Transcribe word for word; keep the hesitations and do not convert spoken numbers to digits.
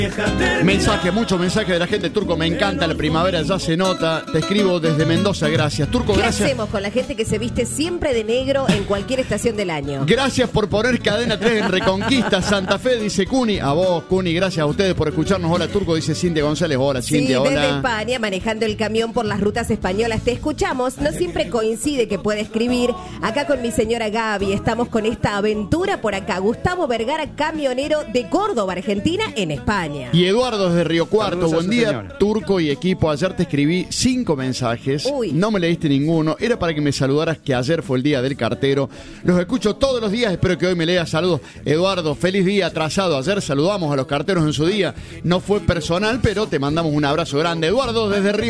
Mensaje, mucho mensaje de la gente. Turco, me encanta, la primavera ya se nota. Te escribo desde Mendoza, gracias. Turco, ¿Qué gracias. hacemos con la gente que se viste siempre de negro en cualquier estación del año? Gracias por poner Cadena tres en Reconquista, Santa Fe, dice Cuni. A vos, Cuni, gracias a ustedes por escucharnos. Hola, Turco, dice Cintia González. Hola, Cintia, sí, hola. desde España, manejando el camión por las rutas españolas. Te escuchamos. No siempre coincide que puede escribir. Acá con mi señora Gaby estamos con esta aventura por acá. Gustavo Vergara, camionero de Córdoba, Argentina, en España. Y Eduardo desde Río Cuarto. Saludos Buen día, señora. Turco y equipo. Ayer te escribí cinco mensajes. Uy. No me leíste ninguno. Era para que me saludaras, que ayer fue el día del cartero. Los escucho todos los días. Espero que hoy me leas. Saludos. Eduardo, feliz día atrasado. Ayer saludamos a los carteros en su día. No fue personal, pero te mandamos un abrazo grande. Eduardo desde Río